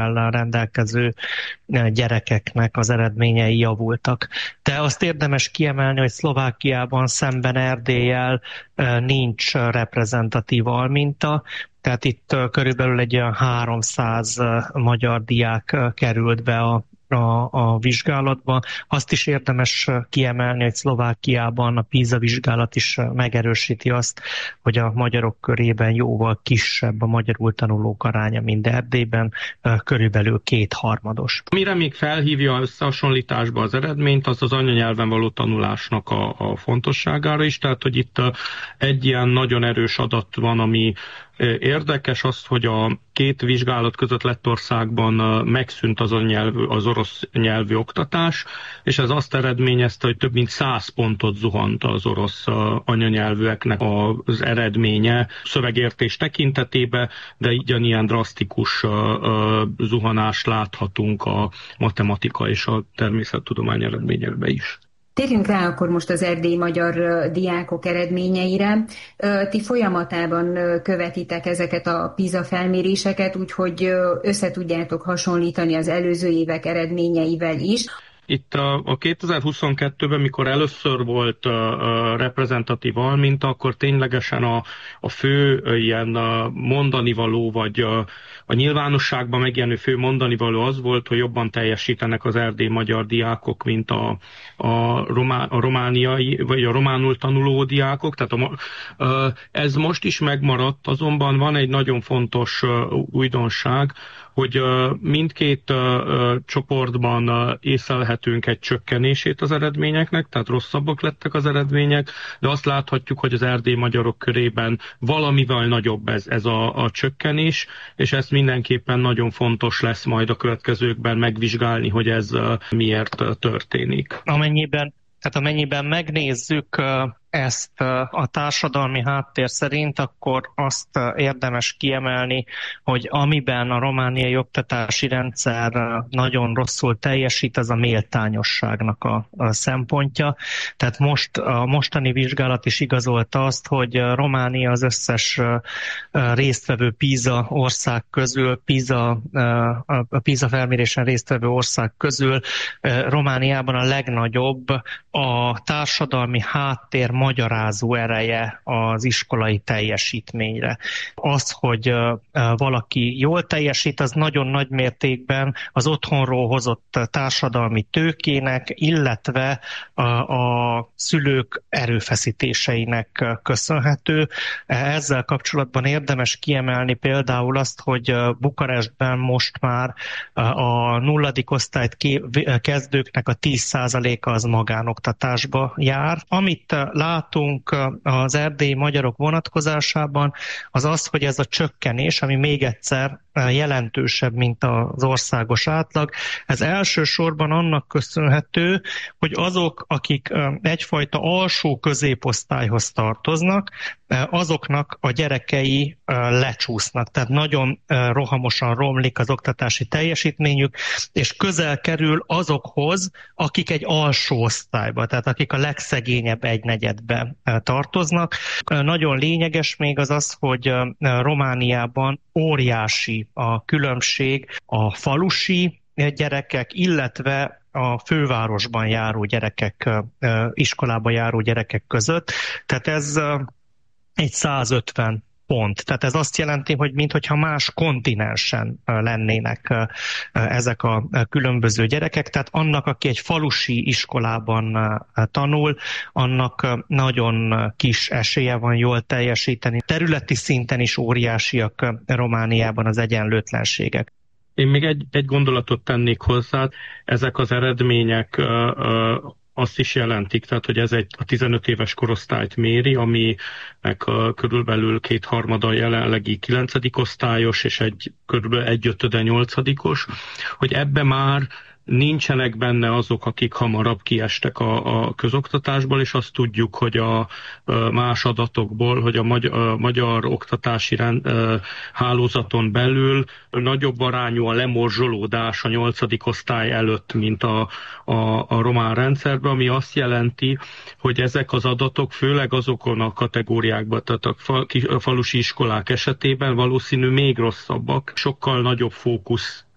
rendelkező gyerekeknek az eredményei javultak. De azt érdemes kiemelni, hogy Szlovákiában szemben Erdéllyel nincs reprezentatív alminta, tehát itt körülbelül egy olyan 300 magyar diák került be a vizsgálatba. Azt is érdemes kiemelni, hogy Szlovákiában a PISA vizsgálat is megerősíti azt, hogy a magyarok körében jóval kisebb a magyarul tanulók aránya, mint Erdélyben, körülbelül 2/3. Mire még felhívja összehasonlításba az eredményt, az az anyanyelven való tanulásnak a fontosságára is, tehát hogy itt egy ilyen nagyon erős adat van, ami érdekes az, hogy a két vizsgálat között Lettországban megszűnt az orosz nyelvű oktatás, és ez azt eredményezte, hogy több mint 100 pontot zuhant az orosz anyanyelvűeknek az eredménye szövegértés tekintetében, de ugyanilyen drasztikus zuhanást láthatunk a matematika és a természettudomány eredményekben is. Térjünk rá akkor most az erdélyi magyar diákok eredményeire. Ti folyamatában követitek ezeket a PISA felméréseket, úgyhogy összetudjátok hasonlítani az előző évek eredményeivel is. Itt a 2022-ben, mikor először volt reprezentatív alminta, akkor ténylegesen a fő ilyen mondanivaló, vagy a nyilvánosságban megjelenő fő mondanivaló az volt, hogy jobban teljesítenek az erdélyi magyar diákok, mint a romániai, vagy a románul tanuló diákok. Tehát ez most is megmaradt, azonban van egy nagyon fontos újdonság, hogy mindkét csoportban észlelhetünk egy csökkenését az eredményeknek, tehát rosszabbak lettek az eredmények, de azt láthatjuk, hogy az erdélyi magyarok körében valamivel nagyobb ez a csökkenés, és ez mindenképpen nagyon fontos lesz majd a következőkben megvizsgálni, hogy ez miért történik. Amennyiben megnézzük ezt a társadalmi háttér szerint, akkor azt érdemes kiemelni, hogy amiben a romániai oktatási rendszer nagyon rosszul teljesít, az a méltányosságnak a szempontja. Tehát a mostani vizsgálat is igazolta azt, hogy Románia az összes résztvevő PISA ország közül, a PISA felmérésen résztvevő ország közül Romániában a legnagyobb a társadalmi háttér magyarázó ereje az iskolai teljesítményre. Az, hogy valaki jól teljesít, az nagyon nagy mértékben az otthonról hozott társadalmi tőkének, illetve a szülők erőfeszítéseinek köszönhető. Ezzel kapcsolatban érdemes kiemelni például azt, hogy Bukarestben most már a 0. osztályt kezdőknek a 10%-a az magánoktatásba jár. Amit látunk az erdélyi magyarok vonatkozásában, az az, hogy ez a csökkenés, ami még egyszer jelentősebb, mint az országos átlag, ez elsősorban annak köszönhető, hogy azok, akik egyfajta alsó középosztályhoz tartoznak, azoknak a gyerekei lecsúsznak, tehát nagyon rohamosan romlik az oktatási teljesítményük, és közel kerül azokhoz, akik egy alsó osztályba, tehát akik a legszegényebb egynegyedbe tartoznak. Nagyon lényeges még az, hogy Romániában óriási a különbség a falusi gyerekek, illetve a fővárosban járó gyerekek, iskolába járó gyerekek között. Tehát ez egy 150 pont. Tehát ez azt jelenti, hogy minthogyha más kontinensen lennének ezek a különböző gyerekek. Tehát annak, aki egy falusi iskolában tanul, annak nagyon kis esélye van jól teljesíteni. Területi szinten is óriásiak Romániában az egyenlőtlenségek. Én még egy gondolatot tennék hozzá. Ezek az eredmények azt is jelentik, tehát hogy ez a 15 éves korosztályt méri, aminek körülbelül 2/3 jelenlegi 9. osztályos, és körülbelül 1/5 8-os, hogy ebbe már nincsenek benne azok, akik hamarabb kiestek a közoktatásból, és azt tudjuk, hogy a más adatokból, hogy a magyar oktatási hálózaton belül nagyobb arányú a lemorzsolódás a 8. osztály előtt, mint a román rendszerben, ami azt jelenti, hogy ezek az adatok főleg azokon a kategóriákban, tehát a falusi iskolák esetében valószínű még rosszabbak, sokkal nagyobb fókusz